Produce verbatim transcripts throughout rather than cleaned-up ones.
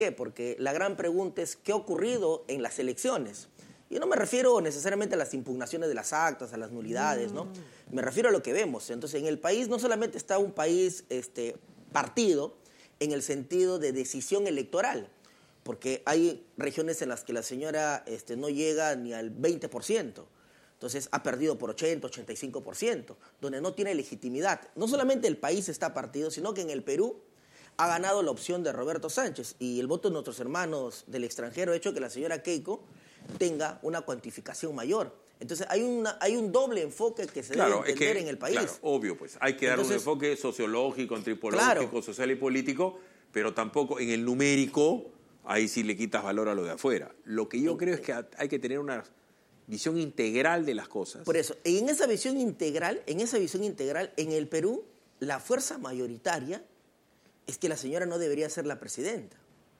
qué? Porque la gran pregunta es ¿qué ha ocurrido en las elecciones? Yo no me refiero necesariamente a las impugnaciones de las actas, a las nulidades, ¿no? Me refiero a lo que vemos. Entonces, en el país no solamente está un país este, partido en el sentido de decisión electoral, porque hay regiones en las que la señora este, no llega ni al veinte por ciento. Entonces ha perdido por ochenta, ochenta y cinco por ciento, donde no tiene legitimidad. No solamente el país está partido, sino que en el Perú ha ganado la opción de Roberto Sánchez y el voto de nuestros hermanos del extranjero ha hecho que la señora Keiko tenga una cuantificación mayor. Entonces hay, una, hay un doble enfoque que se claro, debe entender es que, en el país. Claro, obvio, pues hay que dar Entonces, un enfoque sociológico, antropológico, claro. social y político, pero tampoco en el numérico, ahí sí le quitas valor a lo de afuera. Lo que yo creo es que hay que tener una visión integral de las cosas. Por eso, en esa visión integral, en esa visión integral, en el Perú, la fuerza mayoritaria es que la señora no debería ser la presidenta.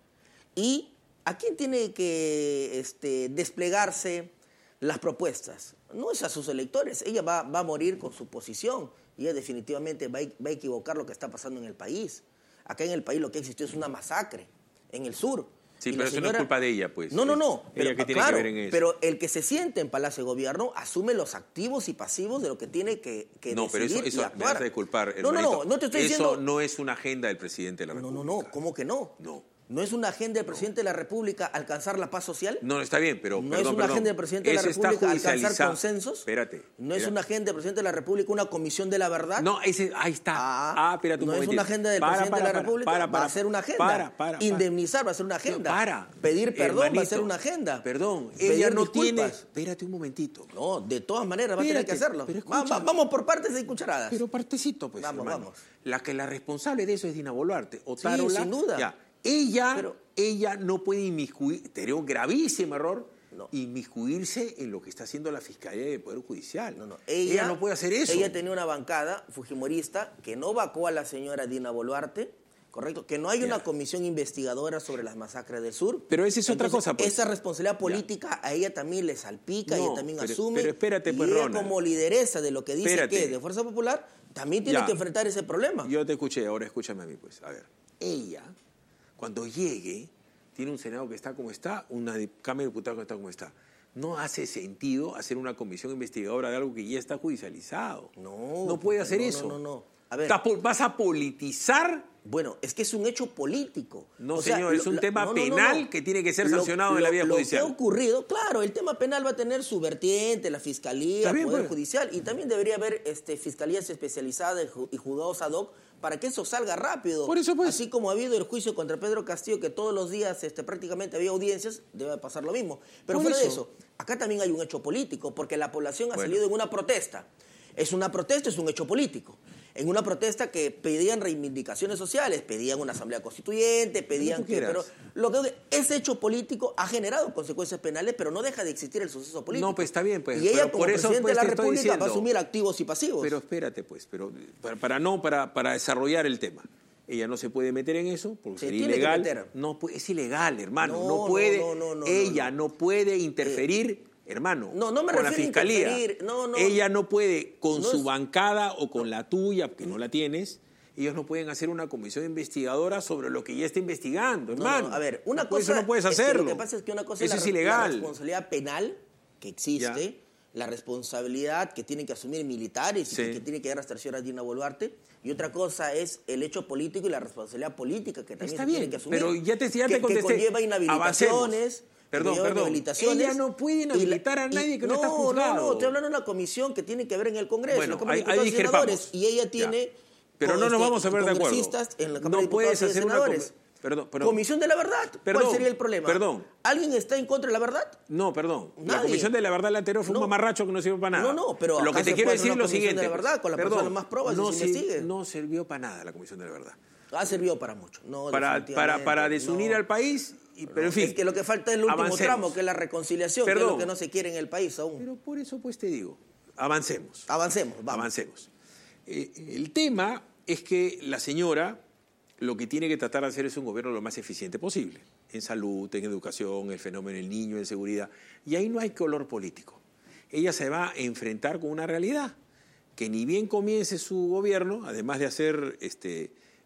¿Y a quién tiene que este, desplegarse las propuestas? No es a sus electores. Ella va, va a morir con su posición y ella definitivamente va a, va a equivocar lo que está pasando en el país. Acá en el país lo que existió es una masacre en el sur. Sí, y pero eso señora... no es culpa de ella, pues. No, no, no. Pero, ella que tiene claro, que ver en eso. Pero el que se siente en Palacio de Gobierno asume los activos y pasivos de lo que tiene que, que no, decidir pero eso, eso y actuar. me hace disculpar, no, no, no, no te estoy eso diciendo... no es una agenda del presidente de la República. No, no, no. ¿Cómo que no? No. ¿No es una agenda del presidente no. de la República alcanzar la paz social? No, está bien, pero... ¿No perdón, es una perdón. agenda del presidente de la ese República alcanzar consensos? Espérate. ¿No espérate. es una agenda del presidente de la República una comisión de la verdad? No, ese, ahí está. Ah, ah espérate un ¿No momentito. es una agenda del para, presidente para, de la para, República? Para, para, va a ser una agenda. Para, para, para. Indemnizar va a ser una agenda. No, para. Pedir perdón Hermanito, va a ser una agenda. Perdón. Pedir ella no disculpas. tiene... Espérate un momentito. No, de todas maneras va espérate, a tener que hacerlo. Pero va, va, vamos por partes y cucharadas. Pero partecito, pues, Vamos, hermano. vamos. La que la responsable de eso es Dina Boluarte. O sí, Tarola, sin duda. Ya. Ella, pero, ella no puede inmiscuir, sería un gravísimo error, no. inmiscuirse en lo que está haciendo la Fiscalía del Poder Judicial. No, no. Ella, ella no puede hacer eso. Ella tenía una bancada fujimorista que no vacó a la señora Dina Boluarte, correcto, que no hay una yeah. comisión investigadora sobre las masacres del sur. Pero esa es otra Entonces, cosa. Pues. Esa responsabilidad política yeah. a ella también le salpica, no, ella también pero, asume. Pero espérate, pues, y ella Ronald. como lideresa de lo que dice espérate. que es de Fuerza Popular, también tiene ya. que enfrentar ese problema. Yo te escuché, ahora escúchame a mí, pues. A ver, ella, cuando llegue, tiene un Senado que está como está, una Cámara de Diputados que está como está. No hace sentido hacer una comisión investigadora de algo que ya está judicializado. No. No puede hacer no, eso. No, no, no. A ver. ¿Vas a politizar? Bueno, es que es un hecho político. No, o señor, sea, es un lo, tema no, no, penal no, no. que tiene que ser lo, sancionado lo, en la vía lo judicial. Lo que ha ocurrido, claro, el tema penal va a tener su vertiente, la Fiscalía, el Poder pues. Judicial, y también debería haber este, fiscalías especializadas y juzgados ad hoc para que eso salga rápido. Por eso, pues. Así como ha habido el juicio contra Pedro Castillo, que todos los días este, prácticamente había audiencias, debe pasar lo mismo. Pero Por fuera eso. de eso, acá también hay un hecho político, porque la población ha bueno. salido en una protesta. Es una protesta, es un hecho político. En una protesta que pedían reivindicaciones sociales, pedían una asamblea constituyente, pedían que... Pero lo que ese hecho político ha generado consecuencias penales, pero no deja de existir el suceso político. No, pues está bien, pues. Y ella, pero como por eso, presidente pues, de la te estoy República, diciendo, va a asumir activos y pasivos. Pero espérate, pues, pero para, para no, para, para desarrollar el tema. Ella no se puede meter en eso porque se sería tiene ilegal. Que meter. No, es ilegal, hermano. No, no puede. No, no, no, ella no, no puede interferir. Eh, Hermano, no, no me con la fiscalía, no, no, ella no puede, con no su es, bancada o con la tuya, que no la tienes, ellos no pueden hacer una comisión investigadora sobre lo que ya está investigando, hermano. No, no, a ver, una no, cosa eso no puedes es hacerlo. Que lo que pasa es que una cosa eso es, la, es ilegal. la responsabilidad penal que existe, ya. la responsabilidad que tienen que asumir militares y sí. que, que tiene que dar hasta la señora Dina Boluarte, y otra cosa es el hecho político y la responsabilidad política que también está se bien, tiene que asumir. Pero ya te, ya que, te contesté. Que conlleva inhabilitaciones. Avancemos. Perdón, perdón. Ella no puede inhabilitar a nadie que no, no está juzgado. No, no, estoy hablando de una comisión que tiene que ver en el Congreso. Bueno, la Cámara ahí, de Diputados ahí y Senadores, y ella ya. tiene... Pero no nos este, vamos a ver de acuerdo. En la Cámara no de puedes hacer una Senadores. Perdón, perdón. Comisión de la Verdad. Perdón, ¿Cuál sería el problema? Perdón. ¿Alguien está en contra de la verdad? No, perdón. Nadie. La Comisión de la Verdad, la anterior fue no. un mamarracho que no sirvió para nada. No, no, pero lo que te quiero decir es lo siguiente. De la verdad, con la perdón, más probas no, se investigue. no sirvió para nada la Comisión de la Verdad. Ha servido para mucho. No, para, para, para desunir no. al país. Y, pero no, en fin, es que lo que falta es el último avancemos. tramo, que es la reconciliación, perdón. que es lo que no se quiere en el país aún. Pero por eso pues te digo, avancemos. Avancemos, vamos. Avancemos. Eh, el tema es que la señora lo que tiene que tratar de hacer es un gobierno lo más eficiente posible. En salud, en educación, el fenómeno del niño, en seguridad. Y ahí no hay color político. Ella se va a enfrentar con una realidad, que ni bien comience su gobierno, además de hacer este,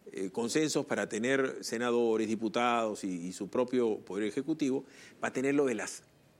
eh, consensos para tener senadores, diputados y, y su propio poder ejecutivo, va a tener lo de las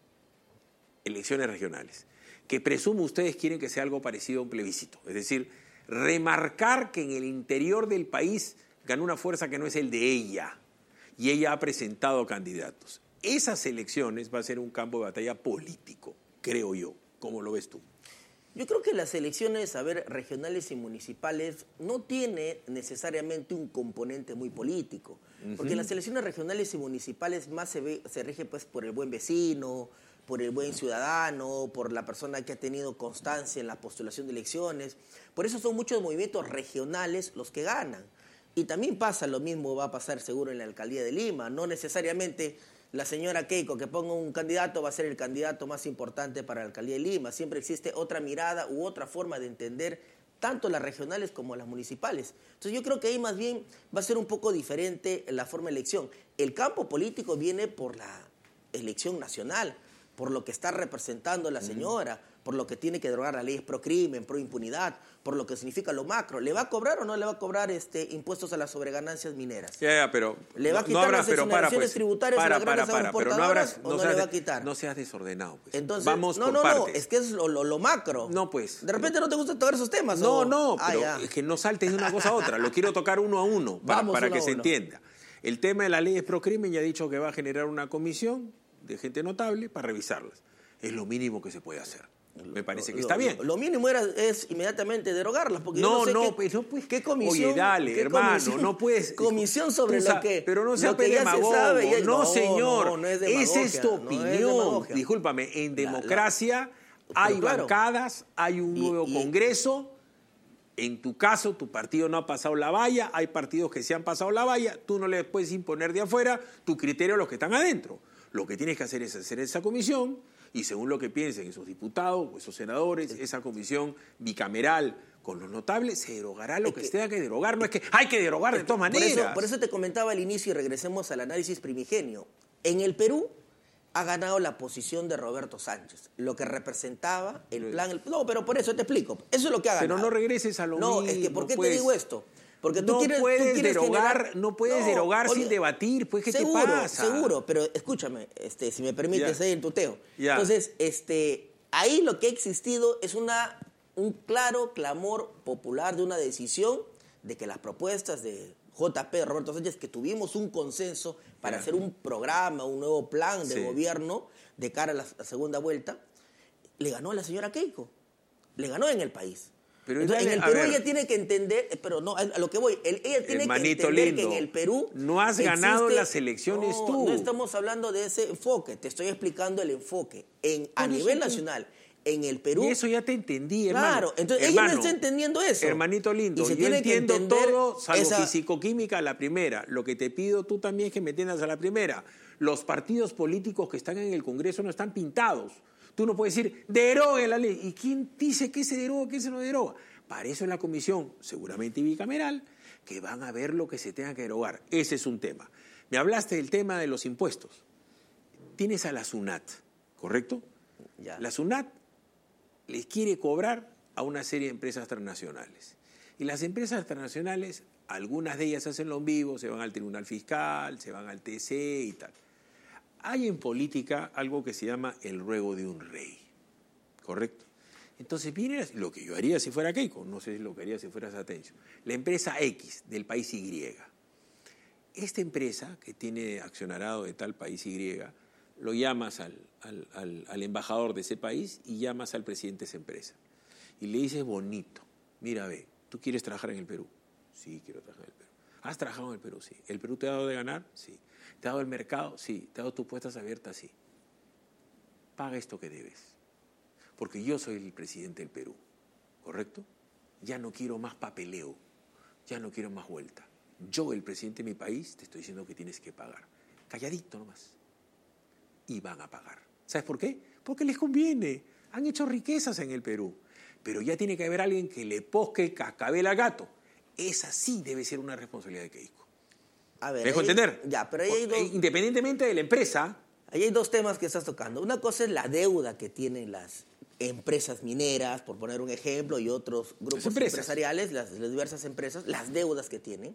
elecciones regionales, que presumo ustedes quieren que sea algo parecido a un plebiscito, es decir, remarcar que en el interior del país ganó una fuerza que no es el de ella, y ella ha presentado candidatos. Esas elecciones va a ser un campo de batalla político, creo yo. ¿Cómo lo ves tú? Yo creo que las elecciones, a ver, regionales y municipales no tiene necesariamente un componente muy político, uh-huh. porque las elecciones regionales y municipales más se, ve, se rige pues por el buen vecino, por el buen ciudadano, por la persona que ha tenido constancia en la postulación de elecciones. Por eso son muchos movimientos regionales los que ganan. Y también pasa lo mismo, va a pasar seguro en la alcaldía de Lima. No necesariamente la señora Keiko que ponga un candidato va a ser el candidato más importante para la alcaldía de Lima. Siempre existe otra mirada u otra forma de entender tanto las regionales como las municipales. Entonces yo creo que ahí más bien va a ser un poco diferente la forma de elección. El campo político viene por la elección nacional, por lo que está representando la señora, por lo que tiene que derogar las leyes pro crimen, pro impunidad, por lo que significa lo macro. ¿Le va a cobrar o no le va a cobrar este, impuestos a las sobreganancias mineras? Ya, ya, pero ¿Le va a no, quitar no habrá, las pero para, exoneraciones pues, tributarias para, a las grandes para, para, pero no habrás, o no no seas, le va a quitar? No seas desordenado, pues. Entonces, vamos no, por no, partes. no, es que es lo, lo, lo macro. No, pues. De repente pero, no te gusta tocar esos temas. No, o... no, ah, pero ya. es que no saltes de una cosa a otra. Lo quiero tocar uno a uno para, Vamos para uno que a se uno. entienda. El tema de las leyes pro crimen ya ha dicho que va a generar una comisión de gente notable para revisarlas. Es lo mínimo que se puede hacer. Me parece que lo, está bien. Lo, lo mínimo era, es inmediatamente derogarlas. Porque no, yo no, sé no, qué, pues, no pues, ¿qué comisión? Oye, dale, ¿qué hermano, comisión, no puedes. Comisión sobre sa- lo que. Pero no sea lo que ya se demagogo. sabe, ya- no, no, señor. no, no es Esa es tu demagogia, no es opinión. demagogia. Discúlpame, en La- la- democracia hay Pero claro. bancadas, hay un Y- nuevo y- Congreso. En tu caso, tu partido no ha pasado la valla, hay partidos que se han pasado la valla, tú no le puedes imponer de afuera tu criterio a los que están adentro. Lo que tienes que hacer es hacer esa comisión y según lo que piensen esos diputados o esos senadores, esa comisión bicameral con los notables, se derogará lo Es que, que- se tenga que derogar. No es que hay que derogar de todas Por maneras. eso, por eso te comentaba al inicio y regresemos al análisis primigenio. En el Perú ha ganado la posición de Roberto Sánchez, lo que representaba el Pero- plan... el- no, pero por eso te explico. Eso es lo que ha ganado. Pero no regreses a lo No, mismo. es que ¿por qué pues. te digo esto? Porque tú no quieres, tú puedes quieres derogar, generar- no puedes No, derogar oye, sin debatir, pues ¿qué seguro, te pasa? Seguro, pero escúchame, este, si me permites Ya. ahí en tuteo. Ya. Entonces, este, ahí lo que ha existido es una, un claro clamor popular de una decisión de que las propuestas de J P, Roberto Sánchez, que tuvimos un consenso para Ya. hacer un programa, un nuevo plan de Sí. gobierno de cara a la, la segunda vuelta, le ganó a la señora Keiko. Le ganó en el país. Pero Entonces, dale, en el a Perú ver. ella tiene que entender, eh, pero no, a a lo que voy, el- ella tiene Hermanito que entender lindo, que en el Perú no has ganado las elecciones no, tú. No estamos hablando de ese enfoque, te estoy explicando el enfoque. En, a Por eso nivel tú- nacional, en el Perú... Y eso ya te entendí, hermano. Claro, entonces ella Hermano, no está entendiendo eso. Hermanito lindo, Y se yo tiene que entiendo entender todo, salvo esa- fisicoquímica a la primera. Lo que te pido tú también es que me entiendas a la primera. Los partidos políticos que están en el Congreso no están pintados. Tú no puedes decir, derogue la ley. ¿Y quién dice que se deroga, que se no deroga? Para eso es la comisión, seguramente bicameral, que van a ver lo que se tenga que derogar. Ese es un tema. Me hablaste del tema de los impuestos. Tienes a la SUNAT, ¿correcto? Ya. La SUNAT les quiere cobrar a una serie de empresas transnacionales. Y las empresas transnacionales, algunas de ellas hacen lo en vivo, se van al Tribunal Fiscal, se van al T C y tal. Hay en política algo que se llama el ruego de un rey, ¿correcto? Entonces viene lo que yo haría si fuera Keiko, no sé lo que haría si fuera Satencio. La empresa X del país Y. Esta empresa que tiene accionariado de tal país Y, lo llamas al, al, al, al embajador de ese país y llamas al presidente de esa empresa. Y le dices bonito, mira, ve, ¿tú quieres trabajar en el Perú? Sí, quiero trabajar en el Perú. ¿Has trabajado en el Perú? Sí. ¿El Perú te ha dado de ganar? Sí. ¿Te ha dado el mercado? Sí. ¿Te ha dado tus puestas abiertas? Sí. Paga esto que debes. Porque yo soy el presidente del Perú, ¿correcto? Ya no quiero más papeleo, ya no quiero más vuelta. Yo, el presidente de mi país, te estoy diciendo que tienes que pagar. Calladito nomás. Y van a pagar. ¿Sabes por qué? Porque les conviene. Han hecho riquezas en el Perú. Pero ya tiene que haber alguien que le posque el cascabel al gato. Esa sí debe ser una responsabilidad de Keiko. A ver, ¿Me dejo ahí- entender? Ya, pero ahí hay, dos, Independientemente de la empresa, ahí hay dos temas que estás tocando. Una cosa es la deuda que tienen las empresas mineras, por poner un ejemplo, y otros grupos empresas. empresariales, las, las diversas empresas, las deudas que tienen. Y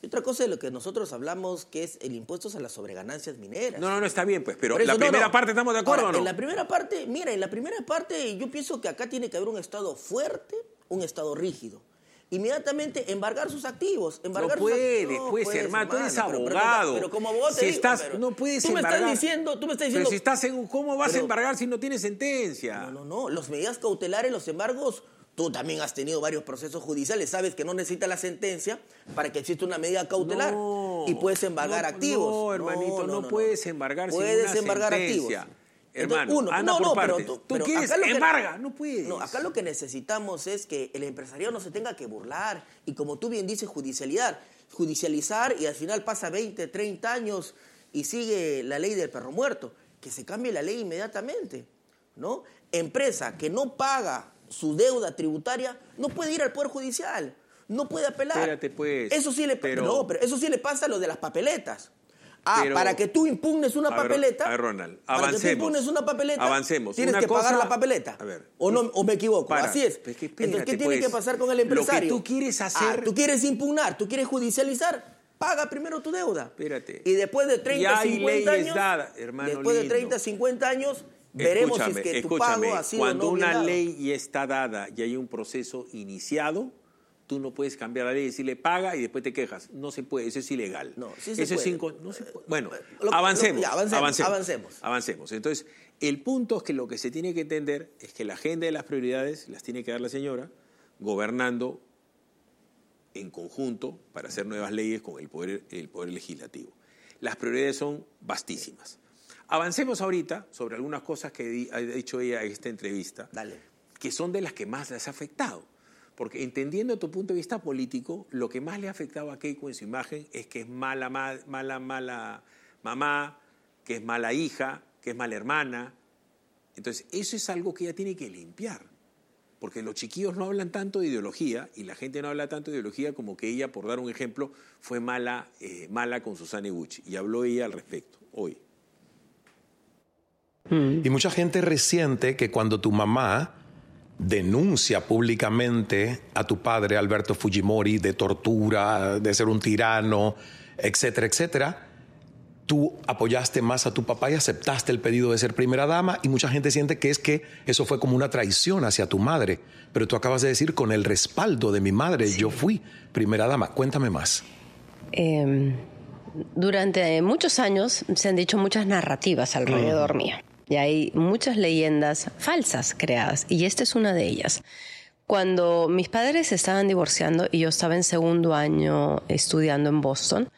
Y otra cosa de lo que nosotros hablamos, que es el impuesto a las sobreganancias mineras. No, no, no, está bien, pues, pero eso, la no, primera no. parte, ¿estamos de acuerdo Ahora, o no? En la primera parte, mira, en la primera parte yo pienso que acá tiene que haber un Estado fuerte, un Estado rígido. Inmediatamente embargar sus activos. Embargar no puede, sus activos. pues, No puedes, hermano, tú eres hermano, pero- abogado. Pero, pero como abogado te si digo, estás, pero no puedes tú me embargar. estás diciendo, tú me estás diciendo... Pero si estás en, ¿cómo vas pero- a embargar si no tienes sentencia? No, no, no. Las medidas cautelares, los embargos, tú también has tenido varios procesos judiciales. Sabes que no necesitas la sentencia para que exista una medida cautelar. No, y puedes embargar no, activos. No, hermanito, no, no puedes embargar sin Puedes una embargar sentencia. activos. Hermano, Entonces, uno, anda no, por no, partes. pero Tú, pero quieres, acá lo que- embarga, no puedes. No, acá lo que necesitamos es que el empresariado no se tenga que burlar y, como tú bien dices, judicializar. Judicializar y al final pasa veinte, treinta años y sigue la ley del perro muerto. Que se cambie la ley inmediatamente, ¿no? Empresa que no paga su deuda tributaria no puede ir al Poder Judicial, no puede apelar. Espérate, pues. Eso sí le, pero... no, pero eso sí le pasa a lo de las papeletas. Ah, Pero, para que tú impugnes una a ver, papeleta. a ver, Ronald, para avancemos. que tú impugnes una papeleta. Avancemos. Tienes Una que cosa, pagar la papeleta. A ver. O, no, o me equivoco. Para, Así es. pues que Entonces, ¿qué espérate, tiene pues, que pasar con el empresario? Lo que tú quieres hacer. Ah, tú quieres impugnar, tú quieres judicializar. Paga primero tu deuda. Espérate. Y después de treinta, Ya hay cincuenta leyes años. dadas, hermano después de lindo. treinta, cincuenta años, veremos si es Escúchame, que tu escúchame. pago ha sido Cuando o no bien una dado. ley ya está dada y hay un proceso iniciado, tú no puedes cambiar la ley y decirle paga y después te quejas. No se puede, eso es ilegal. No, sí se eso puede. es inco- no se puede. Bueno, Lo- avancemos, lo- ya, avancemos, avancemos, avancemos. avancemos. Entonces, el punto es que lo que se tiene que entender es que la agenda de las prioridades las tiene que dar la señora, gobernando en conjunto para hacer nuevas leyes con el poder, el poder legislativo. Las prioridades son vastísimas. Avancemos ahorita sobre algunas cosas que di- ha dicho ella en esta entrevista, Dale. que son de las que más les ha afectado. Porque entendiendo tu punto de vista político, lo que más le ha afectado a Keiko en su imagen es que es mala, ma- mala, mala mamá, que es mala hija, que es mala hermana. Entonces, eso es algo que ella tiene que limpiar. Porque los chiquillos no hablan tanto de ideología y la gente no habla tanto de ideología como que ella, por dar un ejemplo, fue mala, eh, mala con Susana Iguchi. Y habló ella al respecto hoy. Y mucha gente resiente que cuando tu mamá denuncia públicamente a tu padre, Alberto Fujimori, de tortura, de ser un tirano, etcétera, etcétera, tú apoyaste más a tu papá y aceptaste el pedido de ser primera dama, y mucha gente siente que es que eso fue como una traición hacia tu madre. Pero tú acabas de decir, con el respaldo de mi madre, sí, yo fui primera dama. Cuéntame más. Eh, durante muchos años se han dicho muchas narrativas alrededor mm. mío. Y hay muchas leyendas falsas creadas, y esta es una de ellas. Cuando mis padres se estaban divorciando y yo estaba en segundo año estudiando en Boston,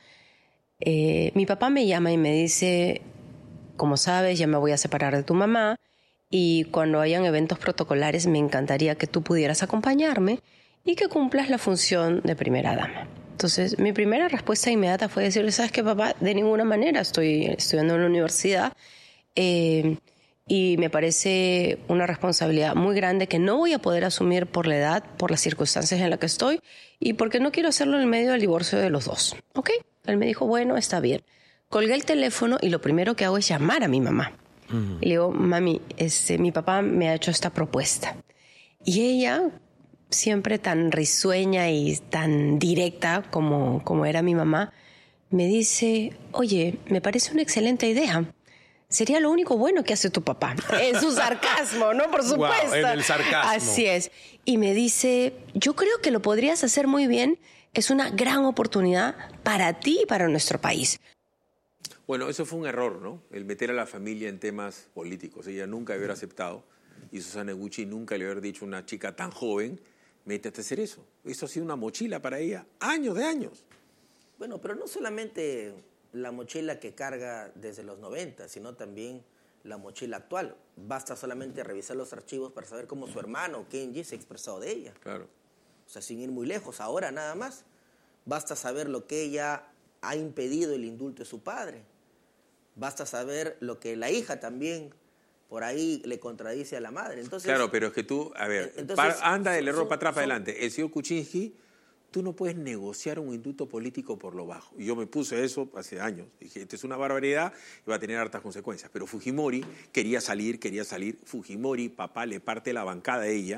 eh, mi papá me llama y me dice, como sabes, ya me voy a separar de tu mamá, y cuando hayan eventos protocolares me encantaría que tú pudieras acompañarme y que cumplas la función de primera dama. Entonces, mi primera respuesta inmediata fue decirle, ¿sabes qué, papá? De ninguna manera, estoy estudiando en la universidad. Eh, y me parece una responsabilidad muy grande que no voy a poder asumir por la edad, por las circunstancias en las que estoy, y porque no quiero hacerlo en el medio del divorcio de los dos. ¿Ok? Él me dijo, bueno, está bien. Colgué el teléfono y lo primero que hago es llamar a mi mamá. Uh-huh. Y le digo, mami, este, mi papá me ha hecho esta propuesta. Y ella, siempre tan risueña y tan directa como, como era mi mamá, me dice, oye, me parece una excelente idea. Sería lo único bueno que hace tu papá. En su sarcasmo, ¿no? Por supuesto. Wow, en el sarcasmo. Así es. Y me dice, yo creo que lo podrías hacer muy bien. Es una gran oportunidad para ti y para nuestro país. Bueno, eso fue un error, ¿no? El meter a la familia en temas políticos. Ella nunca hubiera aceptado, y Susana Iguchi nunca le hubiera dicho a una chica tan joven, métete a hacer eso. Eso ha sido una mochila para ella, años de años. Bueno, pero no solamente la mochila que carga desde los noventa, sino también la mochila actual. Basta solamente revisar los archivos para saber cómo su hermano, Kenji, se ha expresado de ella. Claro. O sea, sin ir muy lejos, ahora nada más. Basta saber lo que ella ha impedido el indulto de su padre. Basta saber lo que la hija también por ahí le contradice a la madre. Entonces, claro, pero es que tú, a ver, entonces, para, anda del error son, para atrás, son, para adelante. El señor Kuczynski, tú no puedes negociar un indulto político por lo bajo. Y yo me puse eso hace años. Dije, esto es una barbaridad y va a tener hartas consecuencias. Pero Fujimori quería salir, quería salir. Fujimori, papá, le parte la bancada a ella.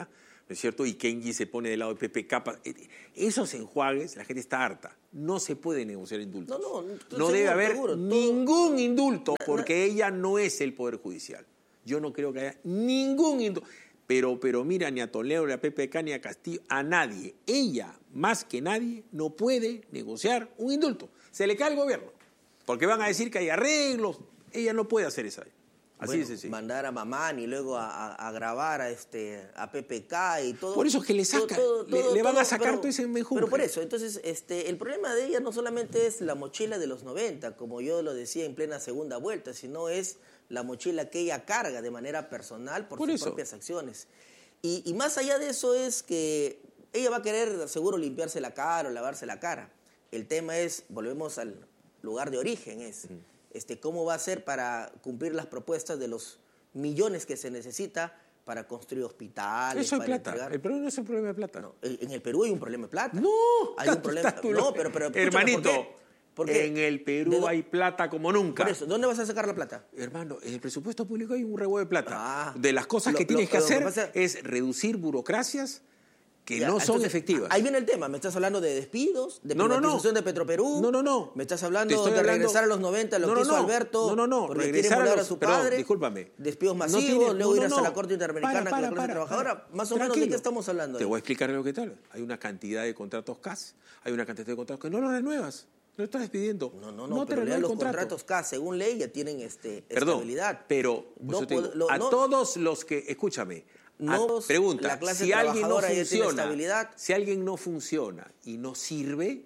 ¿no es cierto? Y Kenji se pone del lado de P P K. Esos enjuagues, la gente está harta. No se puede negociar indultos. No, no, no seguro, debe haber seguro, ningún indulto na, porque na, ella no es el Poder Judicial. Yo no creo que haya ningún indulto. Pero, pero mira, ni a Toledo, ni a P P K, ni a Castillo, a nadie. Ella, más que nadie, no puede negociar un indulto. Se le cae al gobierno. Porque van a decir que hay arreglos. Ella no puede hacer eso. Así bueno, es sencillo. Mandar a Mamán y luego a, a, a grabar a, este, a P P K y todo. Por eso es que le saca, todo, todo, le, todo, le van todo, a sacar pero, todo ese menjunje. Pero por eso, entonces, este, el problema de ella no solamente es la mochila de los noventa, como yo lo decía en plena segunda vuelta, sino es la mochila que ella carga de manera personal por, por sus eso. propias acciones. Y, y más allá de eso es que ella va a querer, seguro, limpiarse la cara o lavarse la cara. El tema es, volvemos al lugar de origen, es este, cómo va a ser para cumplir las propuestas de los millones que se necesita para construir hospitales. Eso es para plata. entregar... El Perú no es un problema de plata. No, en el Perú hay un problema de plata. No, hay un problema. No, pero, pero hermanito, ¿por qué? ¿Por qué? En el Perú hay plata como nunca. Por eso, ¿dónde vas a sacar la plata? Hermano, en el presupuesto público hay un revuelo de plata. Ah, de las cosas lo, que tienes lo, que lo hacer que pasa... es reducir burocracias que ya, no son entonces, efectivas. Ahí viene el tema. ¿Me estás hablando de despidos? ¿De no, privatización no, no. de Petroperú? No, no, no. ¿Me estás hablando estoy de hablando... regresar a los noventa, lo no, que no, hizo no. Alberto? No, no, no. Porque Regresar quiere a, volar los... a su Perdón, padre. discúlpame. Despidos no masivos, tiene... luego no, irse no, a no. la Corte Interamericana para, para, con la clase para, trabajadora. para. Más o menos, Tranquilo. ¿de qué estamos hablando? Te ahí? voy a explicar lo que tal. Hay una cantidad de contratos C A S. Hay una cantidad de contratos que no los renuevas. No estás despidiendo. No, no, no, no te pero renueva los el contrato. contratos K, según ley, ya tienen este, Perdón, estabilidad. pero No te digo, puedo- lo- a no- todos los que... Escúchame. No, a- pregunta, la clase si alguien no trabajadora ya tiene funciona, estabilidad. si alguien no funciona y no sirve,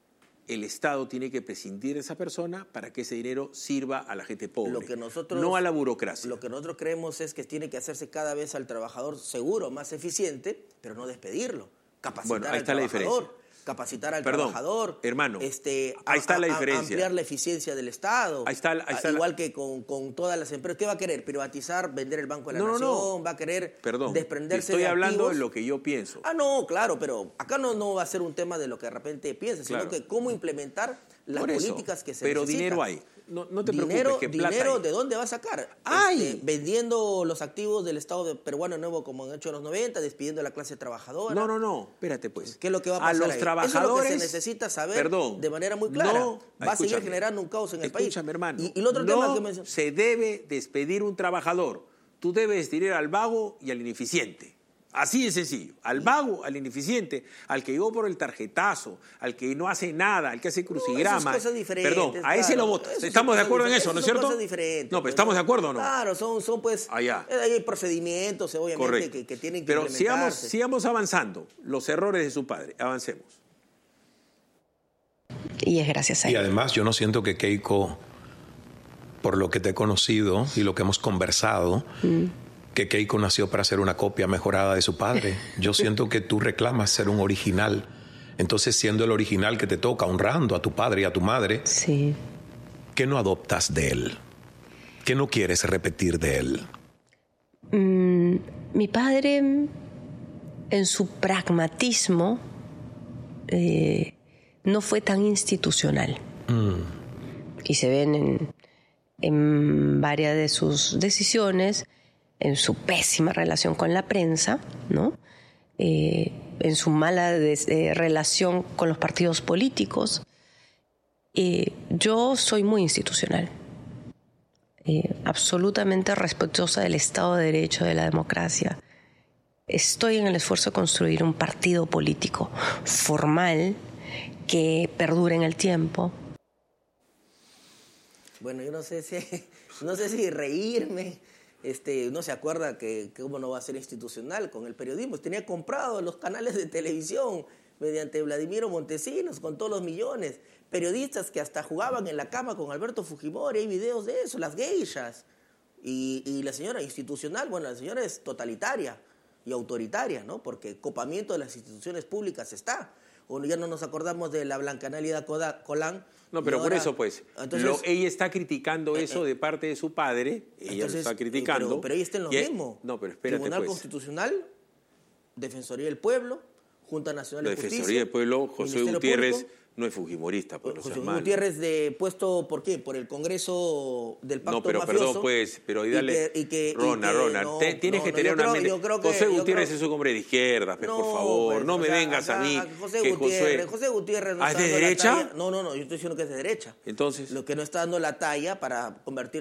el Estado tiene que prescindir de esa persona para que ese dinero sirva a la gente pobre, Lo que nosotros, no a la burocracia. Lo que nosotros creemos es que tiene que hacerse cada vez al trabajador seguro, más eficiente, pero no despedirlo. Capacitar Bueno, ahí al está la trabajador. diferencia. Capacitar al Perdón, trabajador. hermano, este, ahí está a- la a- diferencia. Ampliar la eficiencia del Estado. Ahí está- ahí está A- la- Igual que con, con todas las empresas. ¿Qué va a querer? ¿Privatizar? ¿Vender el Banco de la No, no, Nación? no. ¿Va a querer Perdón, desprenderse te estoy de hablando activos? de lo que yo pienso. Ah, no, claro, pero acá no, no va a ser un tema de lo que de repente pienses, Claro. sino que cómo implementar las Por eso, políticas que se pero necesitan. dinero hay. No, no te dinero, preocupes, que plata dinero, hay. ¿de dónde va a sacar? ¡Ay! Este, vendiendo los activos del Estado de peruano nuevo como han hecho en los noventa, despidiendo a la clase trabajadora. No, no, no, espérate pues. ¿Qué es lo que va a pasar A los ahí? trabajadores... Eso es lo que se necesita saber perdón, de manera muy clara. no, va a seguir escúchame. generando un caos en el país. Escúchame, hermano. Y, y el otro no tema que mencionó. se debe despedir un trabajador. Tú debes despedir al vago y al ineficiente. Así de sencillo. Al vago, al ineficiente, al que llegó por el tarjetazo, al que no hace nada, al que hace crucigrama. No, esas cosas diferentes, Perdón, a claro. ese lo votas. Esas Estamos son de acuerdo en cosas eso, ¿no es son cierto? cosas diferentes, No, pero pues, ¿estamos de acuerdo o no? Claro, son, son pues... Ah, ya. Hay procedimientos, obviamente, Correcto. que, que tienen que Pero sigamos, implementarse. sigamos avanzando. Los errores de su padre. Avancemos. Y es gracias a Y él. además yo no siento que Keiko, por lo que te he conocido y lo que hemos conversado, mm. que Keiko nació para ser una copia mejorada de su padre. Yo siento que tú reclamas ser un original. Entonces, siendo el original que te toca, honrando a tu padre y a tu madre, sí. ¿qué no adoptas de él? ¿Qué no quieres repetir de él? Mm, mi padre, en su pragmatismo, eh, no fue tan institucional. Mm. Y se ven en, en varias de sus decisiones, en su pésima relación con la prensa, ¿no? Eh, en su mala des, eh, relación con los partidos políticos. Eh, yo soy muy institucional, eh, absolutamente respetuosa del Estado de Derecho, de la democracia. Estoy en el esfuerzo de construir un partido político formal que perdure en el tiempo. Bueno, yo no sé si, no sé si reírme. Este, no se acuerda que, que cómo no va a ser institucional con el periodismo. Tenía comprado los canales de televisión mediante Vladimiro Montesinos con todos los millones. Periodistas que hasta jugaban en la cama con Alberto Fujimori. Hay videos de eso, las geishas. Y, y la señora institucional, bueno, la señora es totalitaria y autoritaria, ¿no? Porque el copamiento de las instituciones públicas está. O ya no nos acordamos de la Blanca Nálida Colán. No, pero ahora, por eso, pues, entonces, lo, ella está criticando eh, eso de parte de su padre, ella entonces, lo está criticando. Pero, pero ahí está en lo y, mismo. No, pero espérate, Tribunal pues. Constitucional, Defensoría del Pueblo, Junta Nacional La de Justicia. Defensoría del Pueblo, José Ministerio Gutiérrez, Público. No es fujimorista, pues, José no seas malo. Gutiérrez de puesto, ¿por qué? Por el Congreso del Pacto No, pero Mafioso. perdón, pues, pero ahí dale. Y que, y que, Rona, y que, Rona, no, te- tienes no, que no, tener yo una creo- mente. yo creo que- José yo Gutiérrez creo- es un hombre de izquierda, pues, No, por favor. pues, no me o sea, vengas a acá, mí. José que Gutiérrez, Josué- José Gutiérrez no ¿Ah, está es de dando la derecha? talla. No, no, no, yo estoy diciendo que es de derecha. Entonces. Lo que no está dando la talla para convertirse